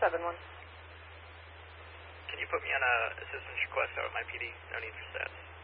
7-1. Can you put me on a assistance request out of my PD? No need for stats.